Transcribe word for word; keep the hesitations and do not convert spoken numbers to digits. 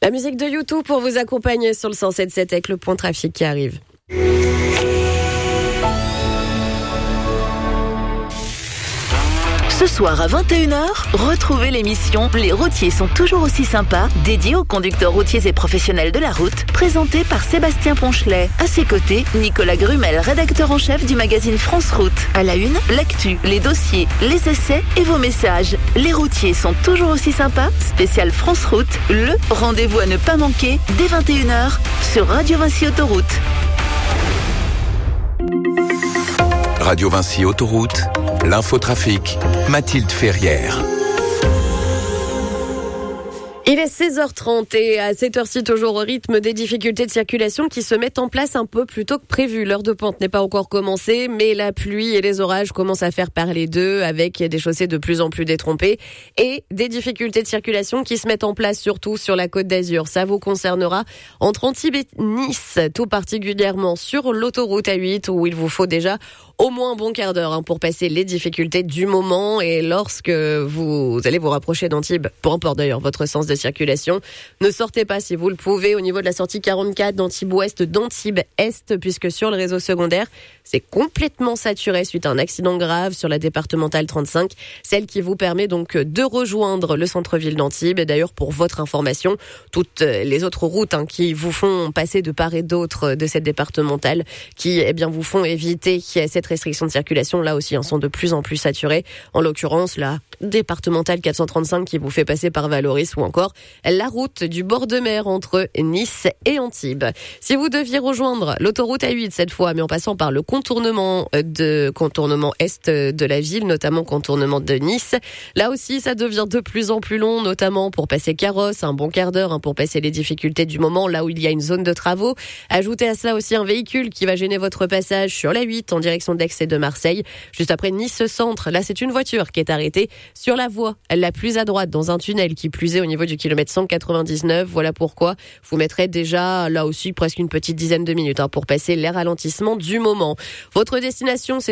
La musique de YouTube pour vous accompagner sur le cent sept sept avec le point trafic qui arrive. Ce soir à vingt et une heures, retrouvez l'émission Les routiers sont toujours aussi sympas, dédiée aux conducteurs routiers et professionnels de la route, présentée par Sébastien Ponchelet. À ses côtés, Nicolas Grumel, rédacteur en chef du magazine France Route. À la une, l'actu, les dossiers, les essais et vos messages. Les routiers sont toujours aussi sympas, spécial France Route, le rendez-vous à ne pas manquer dès vingt et une heures sur Radio Vinci Autoroute. Radio Vinci Autoroute, l'infotrafic, Mathilde Ferrière. Il est seize heures trente et à cette heure-ci, toujours au rythme des difficultés de circulation qui se mettent en place un peu plus tôt que prévu. L'heure de pointe n'est pas encore commencée, mais la pluie et les orages commencent à faire parler d'eux avec des chaussées de plus en plus détrompées et des difficultés de circulation qui se mettent en place surtout sur la Côte d'Azur. Ça vous concernera entre Antibes et Nice, tout particulièrement sur l'autoroute A huit où il vous faut déjà au moins un bon quart d'heure hein, pour passer les difficultés du moment. Et lorsque vous allez vous rapprocher d'Antibes, peu importe d'ailleurs votre sens de circulation, ne sortez pas si vous le pouvez au niveau de la sortie quarante-quatre d'Antibes Ouest, d'Antibes Est, puisque sur le réseau secondaire, c'est complètement saturé suite à un accident grave sur la départementale trente-cinq, celle qui vous permet donc de rejoindre le centre-ville d'Antibes. Et d'ailleurs, pour votre information, toutes les autres routes hein, qui vous font passer de part et d'autre de cette départementale, qui eh bien vous font éviter cette restriction de circulation, là aussi, hein, sont de plus en plus saturées. En l'occurrence, la départementale quatre cent trente-cinq qui vous fait passer par Valoris ou encore la route du bord de mer entre Nice et Antibes. Si vous deviez rejoindre l'autoroute A huit cette fois, mais en passant par le contournement de contournement est de la ville, notamment contournement de Nice, là aussi ça devient de plus en plus long, notamment pour passer Carrosse, un bon quart d'heure hein, pour passer les difficultés du moment, là où il y a une zone de travaux. Ajoutez à cela aussi un véhicule qui va gêner votre passage sur la huit en direction d'Aix et de Marseille, juste après Nice Centre. Là c'est une voiture qui est arrêtée sur la voie la plus à droite dans un tunnel, qui plus est au niveau du kilomètre cent quatre-vingt-dix-neuf. Voilà pourquoi vous mettrez déjà là aussi presque une petite dizaine de minutes hein, pour passer les ralentissements du moment. Votre destination, c'est